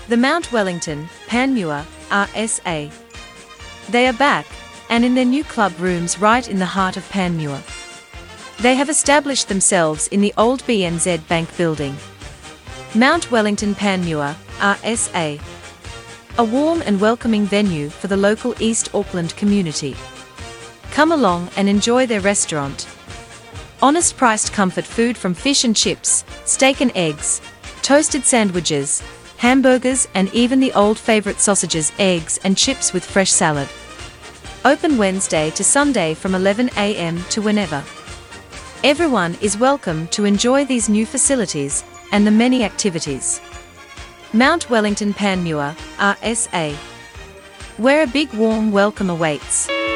The Mount Wellington, Panmure, RSA. They are back, and in their new club rooms right in the heart of Panmure. They have established themselves in the old BNZ Bank building. Mount Wellington Panmure, RSA. A warm and welcoming venue for the local East Auckland community. Come along and enjoy their restaurant. Honest priced comfort food from fish and chips, steak and eggs, toasted sandwiches, hamburgers and even the old favorite sausages, eggs and chips with fresh salad. Open Wednesday to Sunday from 11 a.m. to whenever. Everyone is welcome to enjoy these new facilities and the many activities. Mount Wellington Panmure, RSA. Where a big warm welcome awaits.